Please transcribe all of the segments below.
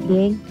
También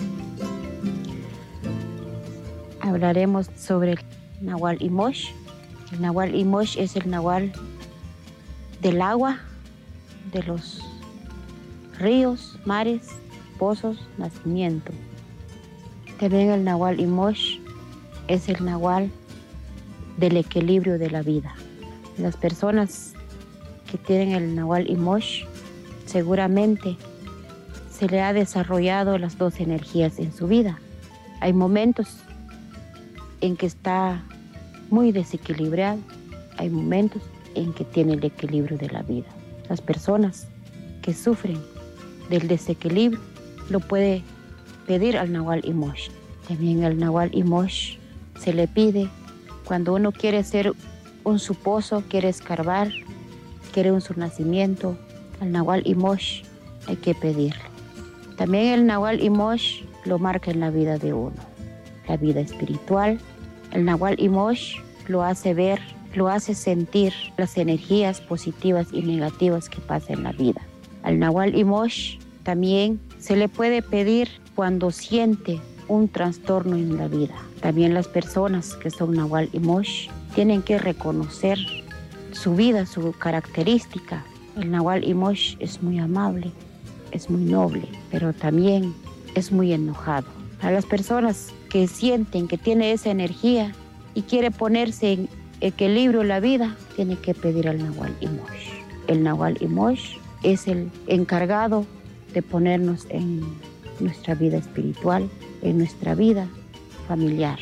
hablaremos sobre el Nahual Imosh. El Nahual Imosh es el Nahual del agua, de los ríos, mares, pozos, nacimiento. También el Nahual Imosh es el Nahual del equilibrio de la vida. Las personas que tienen el Nahual Imosh seguramente se le ha desarrollado las dos energías en su vida. Hay momentos en que está muy desequilibrado, hay momentos en que tiene el equilibrio de la vida. Las personas que sufren del desequilibrio lo puede pedir al Nahual Imosh. También al Nahual Imosh se le pide cuando uno quiere hacer un su pozo, quiere escarbar, quiere un su nacimiento, al Nahual Imosh hay que pedirlo. También el Nahual Imosh lo marca en la vida de uno, la vida espiritual. El Nahual Imosh lo hace ver, lo hace sentir las energías positivas y negativas que pasan en la vida. Al Nahual Imosh también se le puede pedir cuando siente un trastorno en la vida. También las personas que son Nahual Imosh tienen que reconocer su vida, su característica. El Nahual Imosh es muy amable, es muy noble, pero también es muy enojado. A las personas que sienten que tiene esa energía y quiere ponerse en equilibrio la vida, tiene que pedir al Nahual Imosh. El Nahual Imosh es el encargado de ponernos en nuestra vida espiritual, en nuestra vida familiar.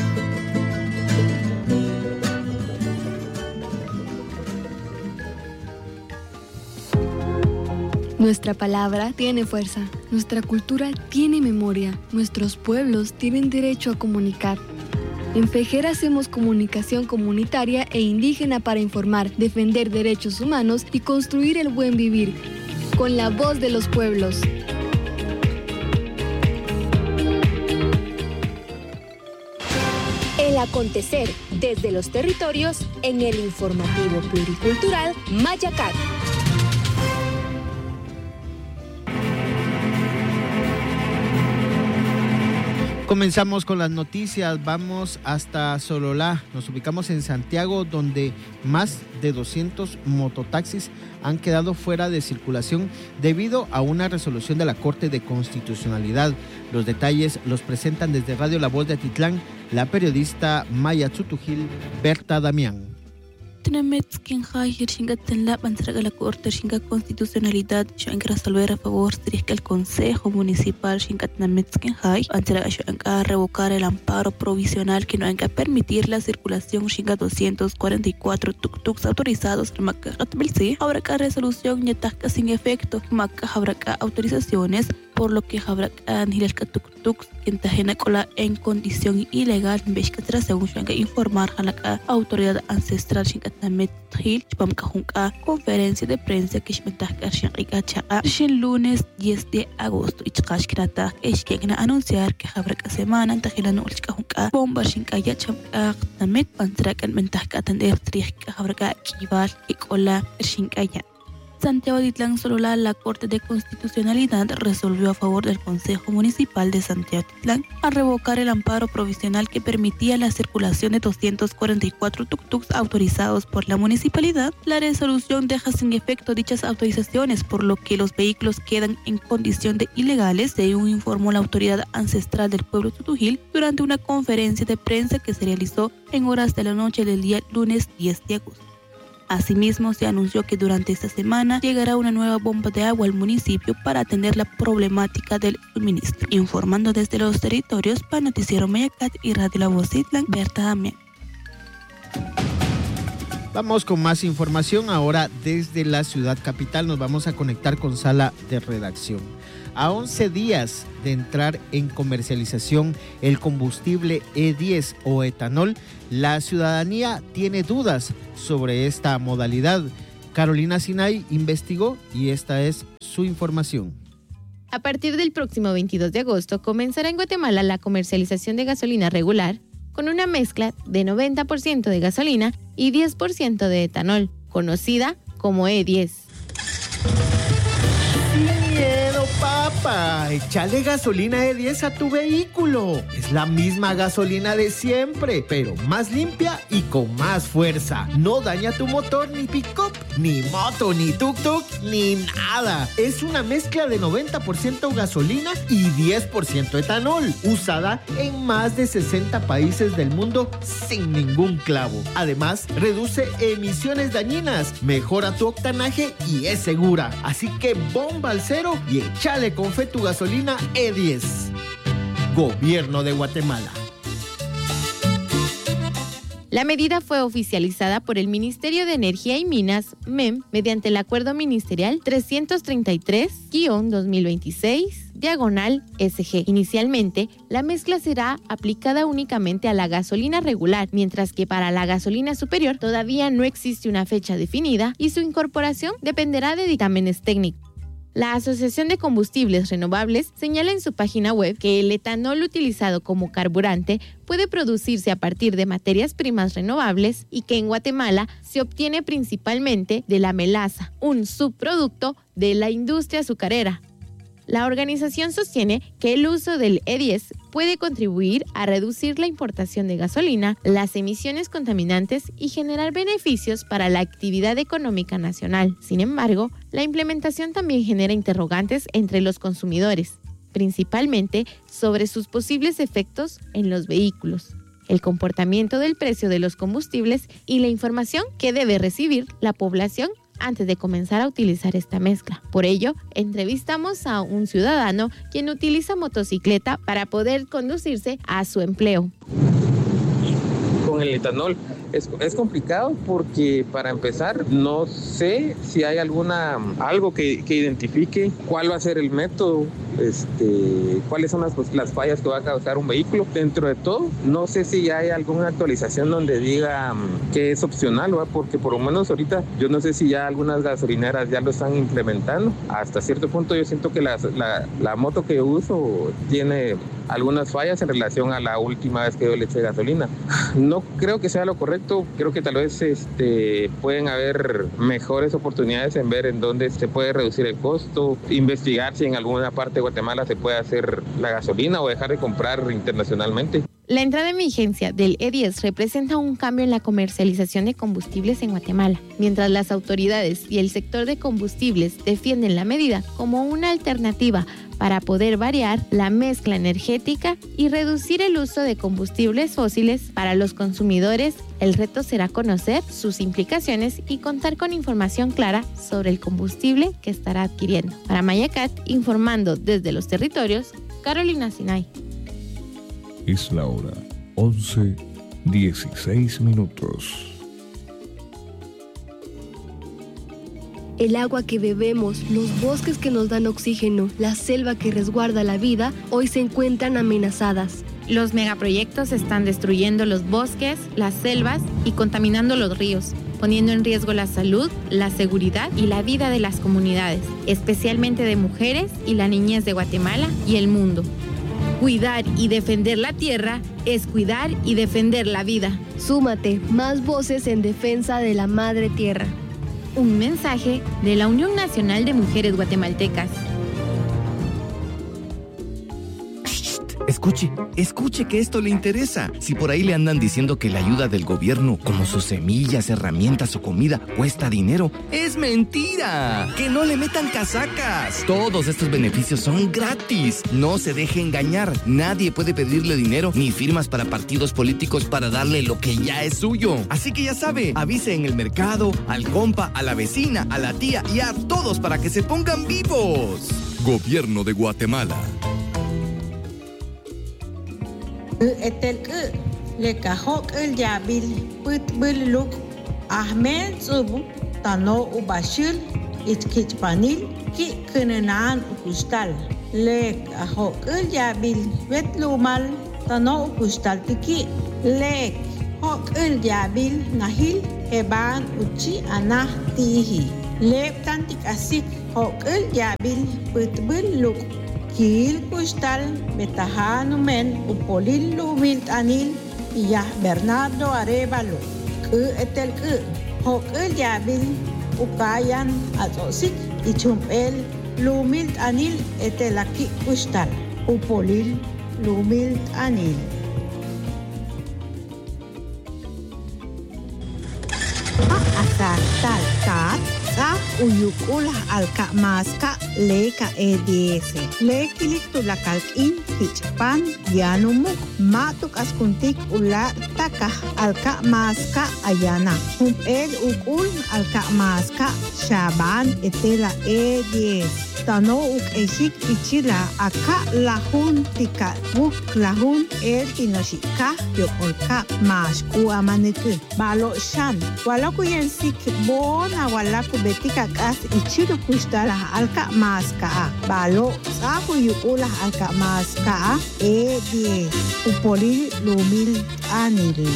Nuestra palabra tiene fuerza, nuestra cultura tiene memoria, nuestros pueblos tienen derecho a comunicar. En FEJER hacemos comunicación comunitaria e indígena para informar, defender derechos humanos y construir el buen vivir, con la voz de los pueblos. El acontecer desde los territorios en el informativo pluricultural Mayacat. Comenzamos con las noticias, vamos hasta Sololá, nos ubicamos en Santiago, donde más de 200 mototaxis han quedado fuera de circulación debido a una resolución de la Corte de Constitucionalidad. Los detalles los presentan desde Radio La Voz de Atitlán la periodista Maya Tzutujil, Berta Damián. La Corte de Constitucionalidad resolver a favor de que el Consejo Municipal a revocar el amparo provisional que no hay que permitir la circulación de 244 tuk-tuks autorizados ahora que resolución ya está sin efecto habrá autorizaciones por lo que habrá tuk-tuks en condición ilegal según informar a la autoridad ancestral conferencia de prensa que el lunes 10 de agosto y anunciar que habrá semana bomba Santiago de Atitlán Sololá, la Corte de Constitucionalidad resolvió a favor del Consejo Municipal de Santiago de Atitlán a revocar el amparo provisional que permitía la circulación de 244 tuk-tuks autorizados por la municipalidad. La resolución deja sin efecto dichas autorizaciones, por lo que los vehículos quedan en condición de ilegales, según informó la autoridad ancestral del pueblo Tzutujil durante una conferencia de prensa que se realizó en horas de la noche del día lunes 10 de agosto. Asimismo, se anunció que durante esta semana llegará una nueva bomba de agua al municipio para atender la problemática del suministro. Informando desde los territorios para Noticiero Mayacat y Radio La Voz de Atitlán, Berta Damián. Vamos con más información. Ahora desde la ciudad capital nos vamos a conectar con sala de redacción. A 11 días de entrar en comercialización el combustible E10 o etanol, la ciudadanía tiene dudas sobre esta modalidad. Carolina Sinay investigó y esta es su información. A partir del próximo 22 de agosto comenzará en Guatemala la comercialización de gasolina regular con una mezcla de 90% de gasolina y 10% de etanol, conocida como E10. Miedo, papa. Échale gasolina E10 a tu vehículo. Es la misma gasolina de siempre, pero más limpia y con más fuerza. No daña tu motor, ni pick-up, ni moto, ni tuk-tuk, ni nada. Es una mezcla de 90% gasolina y 10% etanol, usada en más de 60 países del mundo sin ningún clavo. Además, reduce emisiones dañinas, mejora tu octanaje y es segura. Así que bomba al cero y échale con fe tu gasolina E10. Gobierno de Guatemala. La medida fue oficializada por el Ministerio de Energía y Minas, MEM, mediante el Acuerdo Ministerial 333-2026/SG. Inicialmente, la mezcla será aplicada únicamente a la gasolina regular, mientras que para la gasolina superior todavía no existe una fecha definida y su incorporación dependerá de dictámenes técnicos. La Asociación de Combustibles Renovables señala en su página web que el etanol utilizado como carburante puede producirse a partir de materias primas renovables y que en Guatemala se obtiene principalmente de la melaza, un subproducto de la industria azucarera. La organización sostiene que el uso del E10 puede contribuir a reducir la importación de gasolina, las emisiones contaminantes y generar beneficios para la actividad económica nacional. Sin embargo, la implementación también genera interrogantes entre los consumidores, principalmente sobre sus posibles efectos en los vehículos, el comportamiento del precio de los combustibles y la información que debe recibir la población antes de comenzar a utilizar esta mezcla. Por ello, entrevistamos a un ciudadano quien utiliza motocicleta para poder conducirse a su empleo. Con el etanol es complicado porque, para empezar, no sé si hay algo que identifique cuál va a ser el método, cuáles son las fallas que va a causar un vehículo. Dentro de todo, no sé si hay alguna actualización donde diga que es opcional, ¿verdad? Porque por lo menos ahorita yo no sé si ya algunas gasolineras ya lo están implementando. Hasta cierto punto yo siento que la moto que uso tiene algunas fallas en relación a la última vez que yo le eché gasolina. No creo que sea lo correcto. Creo que tal vez pueden haber mejores oportunidades en ver en dónde se puede reducir el costo, investigar si en alguna parte de Guatemala se puede hacer la gasolina o dejar de comprar internacionalmente. La entrada en vigencia del E10 representa un cambio en la comercialización de combustibles en Guatemala, mientras las autoridades y el sector de combustibles defienden la medida como una alternativa para poder variar la mezcla energética y reducir el uso de combustibles fósiles para los consumidores. El reto será conocer sus implicaciones y contar con información clara sobre el combustible que estará adquiriendo. Para Mayacat, informando desde los territorios, Carolina Sinay. Es la hora 11:16. El agua que bebemos, los bosques que nos dan oxígeno, la selva que resguarda la vida, hoy se encuentran amenazadas. Los megaproyectos están destruyendo los bosques, las selvas y contaminando los ríos, poniendo en riesgo la salud, la seguridad y la vida de las comunidades, especialmente de mujeres y la niñez de Guatemala y el mundo. Cuidar y defender la tierra es cuidar y defender la vida. Súmate, más voces en defensa de la madre tierra. Un mensaje de la Unión Nacional de Mujeres Guatemaltecas. Escuche que esto le interesa. Si por ahí le andan diciendo que la ayuda del gobierno, como sus semillas, herramientas o comida, cuesta dinero, es mentira. Que no le metan casacas. Todos estos beneficios son gratis. No se deje engañar. Nadie puede pedirle dinero ni firmas para partidos políticos para darle lo que ya es suyo. Así que ya sabe, avise en el mercado, al compa, a la vecina, a la tía y a todos para que se pongan vivos. Gobierno de Guatemala. Etelke le cajok el yabil put buluk Ahmed Zubu tano ubashil itkitpanil ki kenenan ukustal le cajok el yabil vetlumal tano ukustal tiki le hok el yabil nahil eban uchi anah tihi le tantik asik hok el yabil put buluk Kil kustal betahanu men upolil lumilt anil iya Bernardo Arevalo ke etel ke hok el yabil ukayan azosik ichumpel lumil anil etelaki ustal. Upolil lumil anil. Asar talkat sa uyukulah alka maska leka EDS. Lekilik tulakal in hichpan yanumuk matuk askuntik ula takah alka maska ayana. Ukul alka maska shaban etela EDS. Tano uk esik ichila aka lahun tika buk lahun tinoshika yokolka masku amaneku. Balo shan. Walaku yensik bona walaku betika kas ichiru kushtala alka maska. Balo sahu yukula alka maska. Upoli lumil anil.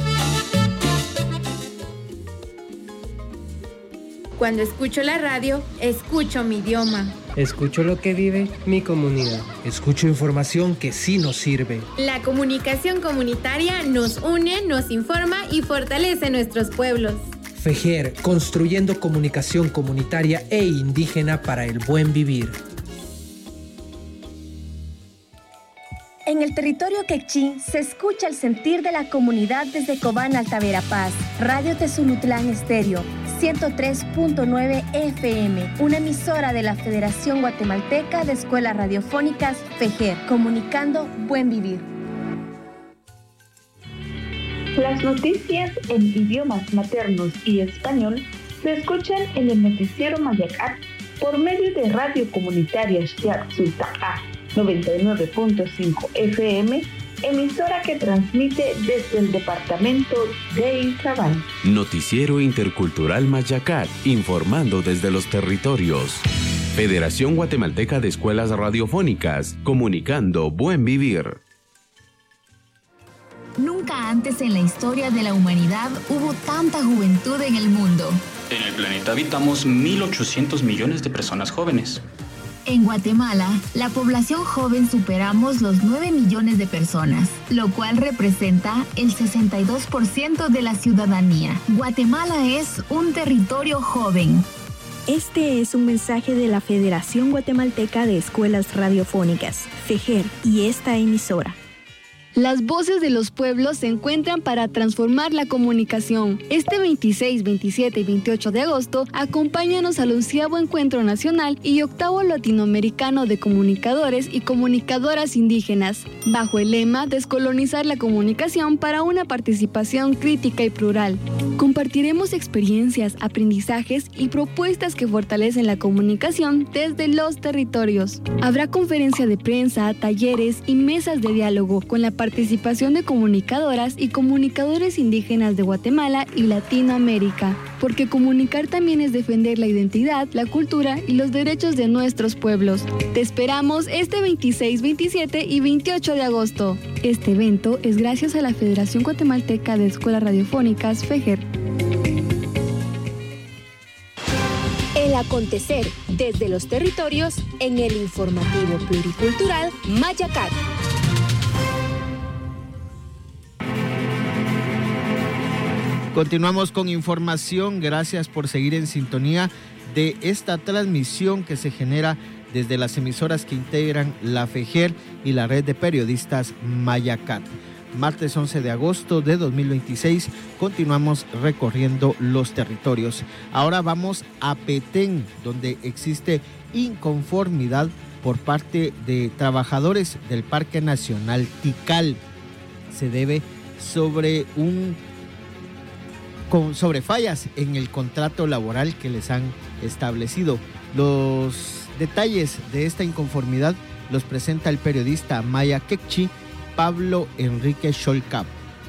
Cuando escucho la radio, escucho mi idioma. Escucho lo que vive mi comunidad. Escucho información que sí nos sirve. La comunicación comunitaria nos une, nos informa y fortalece nuestros pueblos. FEJER, construyendo comunicación comunitaria e indígena para el buen vivir. En el territorio quechí se escucha el sentir de la comunidad desde Cobán, Alta Verapaz. Radio Tezulutlán Estéreo, 103.9 FM, una emisora de la Federación Guatemalteca de Escuelas Radiofónicas FEJER, comunicando buen vivir. Las noticias en idiomas maternos y español se escuchan en el noticiero Mayacat por medio de Radio Comunitaria Xtiatzultacá 99.5 FM, emisora que transmite desde el departamento de Izabal. Noticiero Intercultural Mayacat, informando desde los territorios. Federación Guatemalteca de Escuelas Radiofónicas, comunicando buen vivir. Nunca antes en la historia de la humanidad hubo tanta juventud en el mundo. En el planeta habitamos 1.800 millones de personas jóvenes. En Guatemala, la población joven superamos los 9 millones de personas, lo cual representa el 62% de la ciudadanía. Guatemala es un territorio joven. Este es un mensaje de la Federación Guatemalteca de Escuelas Radiofónicas, FEJER, y esta emisora. Las voces de los pueblos se encuentran para transformar la comunicación. Este 26, 27 y 28 de agosto, acompáñanos al 11º Encuentro Nacional y 8º Latinoamericano de Comunicadores y Comunicadoras Indígenas, bajo el lema Descolonizar la comunicación para una participación crítica y plural. Compartiremos experiencias, aprendizajes y propuestas que fortalecen la comunicación desde los territorios. Habrá conferencia de prensa, talleres y mesas de diálogo con la participación de comunicadoras y comunicadores indígenas de Guatemala y Latinoamérica, porque comunicar también es defender la identidad, la cultura y los derechos de nuestros pueblos. Te esperamos este 26, 27 y 28 de agosto. Este evento es gracias a la Federación Guatemalteca de Escuelas Radiofónicas, FEJER. El acontecer desde los territorios en el informativo pluricultural Mayacat. Continuamos con información. Gracias por seguir en sintonía de esta transmisión que se genera desde las emisoras que integran la FEJER y la red de periodistas Mayacat. Martes 11 de agosto de 2026 continuamos recorriendo los territorios. Ahora vamos a Petén, donde existe inconformidad por parte de trabajadores del Parque Nacional Tikal. Se debe sobre fallas en el contrato laboral que les han establecido. Los detalles de esta inconformidad los presenta el periodista maya quechí Pablo Enrique Xolcap.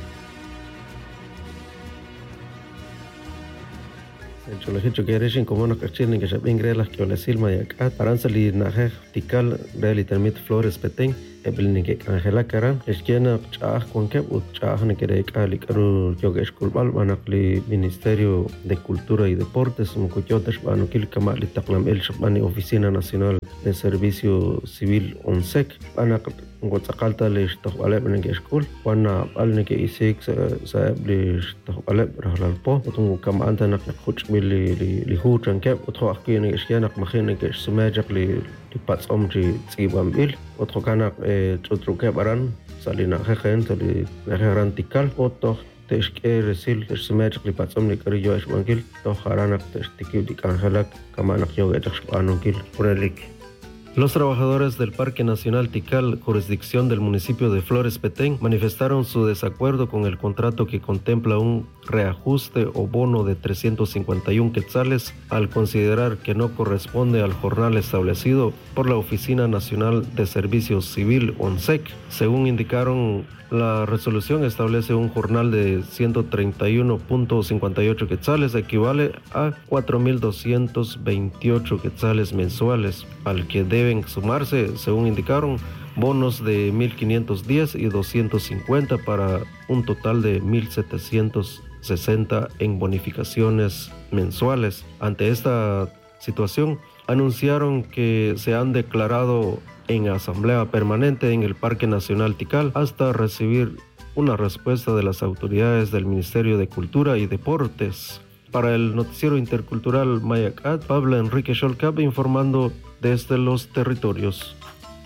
Cholajicho que eres como no cachilin que se ingrelas que ole silma y acá paranzali naje tikal reali termit flores petén eblin que angela karan es quien chah con que chah ne que cali caru yo que esculbal banakli Ministerio de Cultura y Deportes mo coyotes banukil kama li taqlam el shabani Oficina Nacional de Servicio Civil ONSEC banak ngotzaqalta lish toqaleb nenge school wana alnege isik sa lish toqaleb rahlalpo utung kam antanak khuch li hutran ke utho akini ishyanak makhine ke sumajak li pats omji tsibambil utho kanak chutruke baran salina khen tali garantikal otto teshke resil sumajak li pats omni kariyo ishwangil to haranak testikiu dik angelak kamanak yoga tashpanungil purelik. Los trabajadores del Parque Nacional Tikal, jurisdicción del municipio de Flores Petén, manifestaron su desacuerdo con el contrato que contempla un reajuste o bono de 351 quetzales al considerar que no corresponde al jornal establecido por la Oficina Nacional de Servicio Civil, ONSEC. Según indicaron, la resolución establece un jornal de 131.58 quetzales, equivale a 4.228 quetzales mensuales, al que deben sumarse, según indicaron, bonos de 1.510 y 250 para un total de 1.760 en bonificaciones mensuales. Ante esta situación, anunciaron que se han declarado en asamblea permanente en el Parque Nacional Tikal hasta recibir una respuesta de las autoridades del Ministerio de Cultura y Deportes. Para el noticiero intercultural Mayacat, Pablo Enrique Sholcap informando desde los territorios.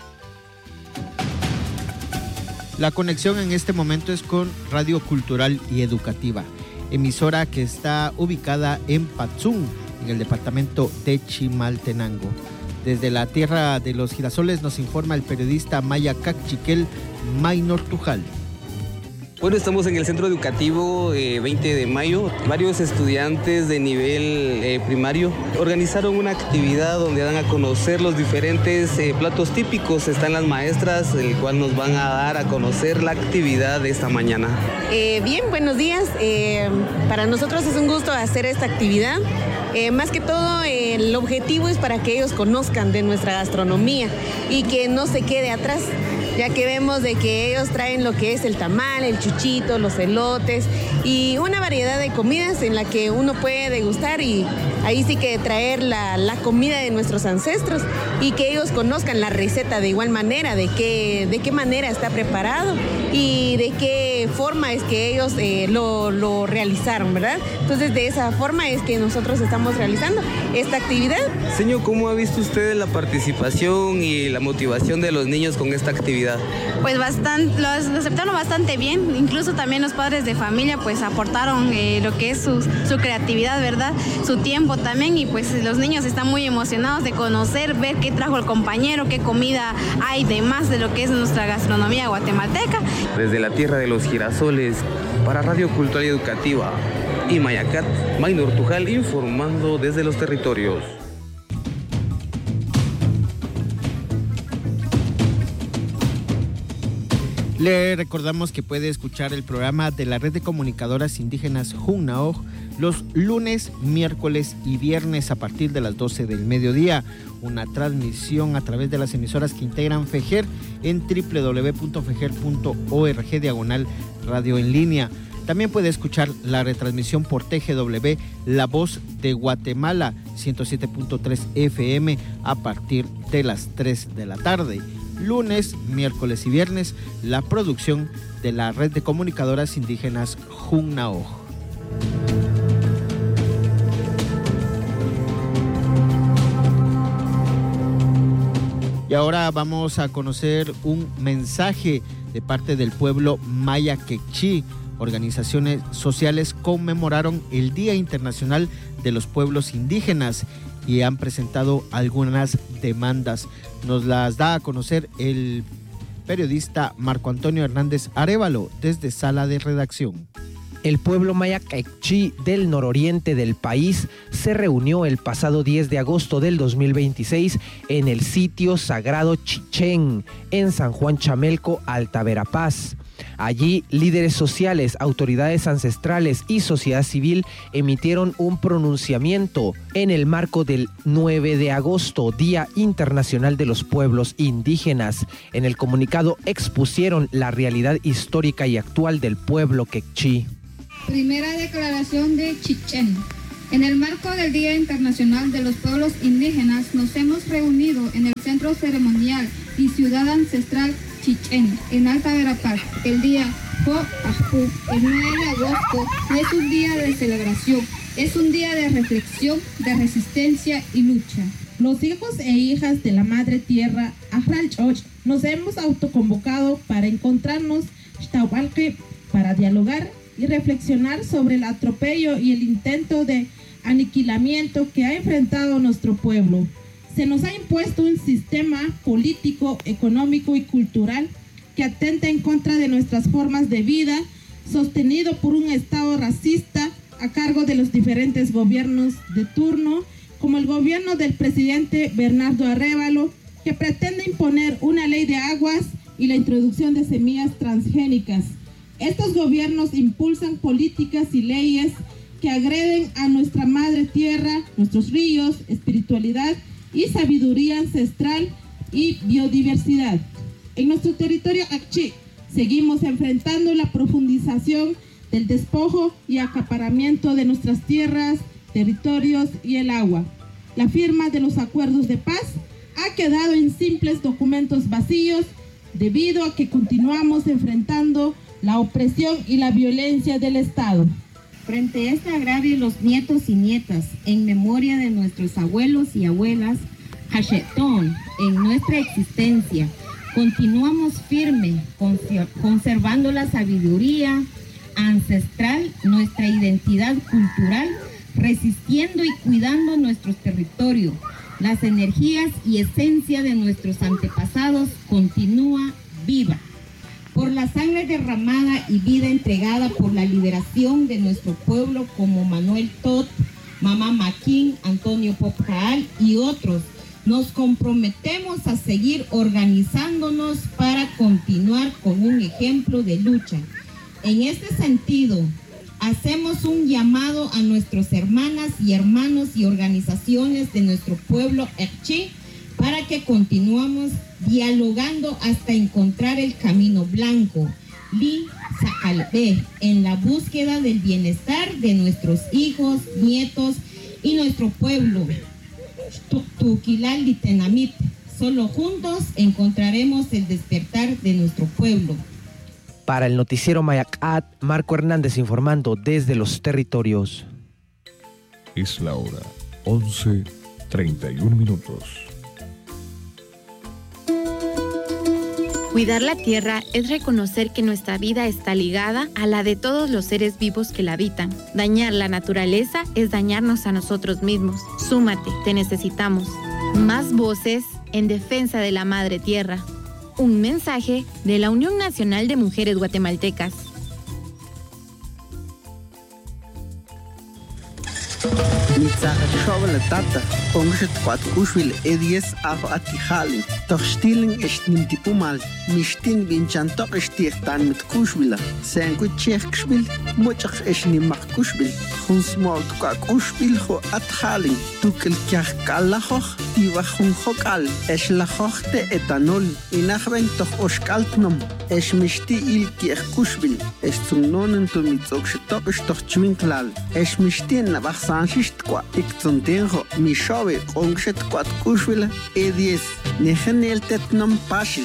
La conexión en este momento es con Radio Cultural y Educativa, emisora que está ubicada en Patzún, en el departamento de Chimaltenango. Desde la tierra de los girasoles nos informa el periodista Mayacac Chiquel Maynor Tujal. Bueno, estamos en el centro educativo 20 de mayo. Varios estudiantes de nivel primario organizaron una actividad donde dan a conocer los diferentes platos típicos. Están las maestras, el cual nos van a dar a conocer la actividad de esta mañana. Bien, buenos días. Para nosotros es un gusto hacer esta actividad. Más que todo, el objetivo es para que ellos conozcan de nuestra gastronomía y que no se quede atrás, ya que vemos de que ellos traen lo que es el tamal, el chuchito, los elotes y una variedad de comidas en la que uno puede degustar, y ahí sí que traer la comida de nuestros ancestros y que ellos conozcan la receta de igual manera, de qué manera está preparado y de qué forma es que ellos lo realizaron, ¿verdad? Entonces, de esa forma es que nosotros estamos realizando esta actividad. Señor, ¿cómo ha visto usted la participación y la motivación de los niños con esta actividad? Pues bastante, lo aceptaron bastante bien, incluso también los padres de familia pues aportaron lo que es su creatividad, ¿verdad? Su tiempo también, y pues los niños están muy emocionados de conocer, ver qué trajo el compañero, qué comida hay de más de lo que es nuestra gastronomía guatemalteca. Desde la tierra de los girasoles, para Radio Cultural y Educativa y Mayacat, Maynor Tujal informando desde los territorios. Le recordamos que puede escuchar el programa de la Red de Comunicadoras Indígenas Junnaoj los lunes, miércoles y viernes a partir de las 12 del mediodía. Una transmisión a través de las emisoras que integran FEGER en www.feger.org/radio en línea. También puede escuchar la retransmisión por TGW La Voz de Guatemala 107.3 FM a partir de las 3 de la tarde. Lunes, miércoles y viernes, la producción de la Red de Comunicadoras Indígenas Junnaoj. Y ahora vamos a conocer un mensaje de parte del pueblo Maya Quechí. Organizaciones sociales conmemoraron el Día Internacional de los Pueblos Indígenas y han presentado algunas demandas. Nos las da a conocer el periodista Marco Antonio Hernández Arévalo desde Sala de Redacción. El pueblo Maya Quechí del nororiente del país se reunió el pasado 10 de agosto del 2026 en el sitio sagrado Chichén, en San Juan Chamelco, Alta Verapaz. Allí, líderes sociales, autoridades ancestrales y sociedad civil emitieron un pronunciamiento en el marco del 9 de agosto, Día Internacional de los Pueblos Indígenas. En el comunicado expusieron la realidad histórica y actual del pueblo quechí. Primera declaración de Chichén. En el marco del Día Internacional de los Pueblos Indígenas, nos hemos reunido en el Centro Ceremonial y Ciudad Ancestral Chichén, en Alta Verapaz. El día el 9 de agosto no es un día de celebración, es un día de reflexión, de resistencia y lucha. Los hijos e hijas de la Madre Tierra, nos hemos autoconvocado para encontrarnos para dialogar y reflexionar sobre el atropello y el intento de aniquilamiento que ha enfrentado nuestro pueblo. Se nos ha impuesto un sistema político, económico y cultural que atenta en contra de nuestras formas de vida, sostenido por un Estado racista a cargo de los diferentes gobiernos de turno, como el gobierno del presidente Bernardo Arévalo, que pretende imponer una ley de aguas y la introducción de semillas transgénicas. Estos gobiernos impulsan políticas y leyes que agreden a nuestra madre tierra, nuestros ríos, espiritualidad y sabiduría ancestral y biodiversidad. En nuestro territorio Akchi seguimos enfrentando la profundización del despojo y acaparamiento de nuestras tierras, territorios y el agua. La firma de los acuerdos de paz ha quedado en simples documentos vacíos debido a que continuamos enfrentando la opresión y la violencia del Estado. Frente a este agravio, los nietos y nietas, en memoria de nuestros abuelos y abuelas, Hashetón, en nuestra existencia, continuamos firme, conservando la sabiduría ancestral, nuestra identidad cultural, resistiendo y cuidando nuestros territorios. Las energías y esencia de nuestros antepasados continúa viva. Por la sangre derramada y vida entregada por la liberación de nuestro pueblo como Manuel Tot, Mamá Maquín, Antonio Popcaal y otros, nos comprometemos a seguir organizándonos para continuar con un ejemplo de lucha. En este sentido, hacemos un llamado a nuestras hermanas y hermanos y organizaciones de nuestro pueblo Akchi para que continuemos dialogando hasta encontrar el camino blanco, Li Sa'albe, en la búsqueda del bienestar de nuestros hijos, nietos y nuestro pueblo. Tuquilal Litenamit, solo juntos encontraremos el despertar de nuestro pueblo. Para el noticiero Mayacat, Marco Hernández informando desde los territorios. Es la hora 11:31. Cuidar la tierra es reconocer que nuestra vida está ligada a la de todos los seres vivos que la habitan. Dañar la naturaleza es dañarnos a nosotros mismos. Súmate, te necesitamos. Más voces en defensa de la madre tierra. Un mensaje de la Unión Nacional de Mujeres Guatemaltecas. Mitza shovel tata, ongset kwat kushwil edies af atihali. Toch stiling est nimtipumal, mishtin vinchantok estiechtan mit kushwila. Sen kuchech kushwil, mochach es nimak kushwil. Hunsmol kwa kushwil ho atihali. Tukel kiach kalahoch, iwa hun hokal. Es lahochte etanol, inachben toch oskaltnom. Es mishti il kiech kushwil. Es zungnonen tu mitzokshetok estoch chwinklal. Es mishtin nabach sanshist kwa ikzontenjo mishobe ongshet kwat kushwila E10 nejenel tetnom pashil.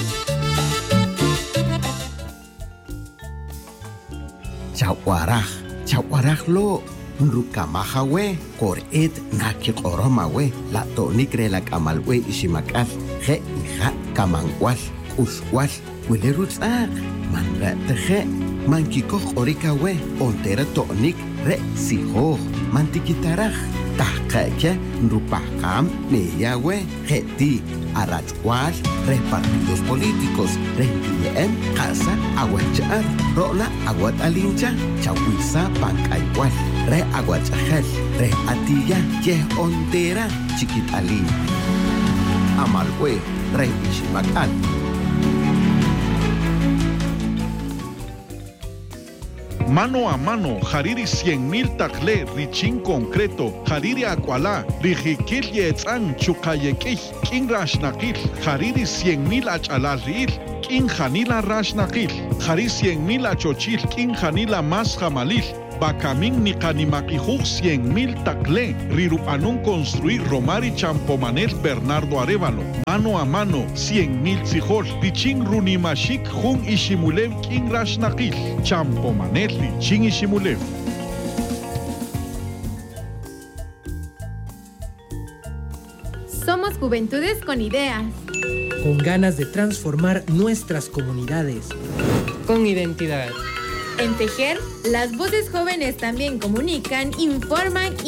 Chawaraj lo nrukamaja we kor et naki koroma we la tonikre la kamal we ishimakal je ija kamankwal uswal wilerutsak manra teje mankiko orika we ontera tonik re sijo mantikitaraj tahkake nrupakam neyawe jeti arachwal repartidos políticos rentiem casa aguachar rola aguatalincha chawisa pankaiwal re aguachajel re atilla ye ontera chiquitalin amalwe re ishimakal. Mano a mano, Hariri 100,000 takle, richin concreto, Hariri akwala, rijikil yetzan, chukayekih, kin rashnakil, Hariri 100,000 achalaril, kin janila rashnakil, Hariri 100,000 achochil, kin janila mas jamalil, Bacamin ni Canimaquijuj 100,000 tacle. Rirupanun construir Romari Champomanel Bernardo Arevalo. Mano a mano 100,000 tzijol. Lichin Runimashik Jun Ishimulev King Rashnakil. Champomanel Lichin Ishimulev. Somos juventudes con ideas. Con ganas de transformar nuestras comunidades. Con identidad. En Fejer, las voces jóvenes también comunican, informan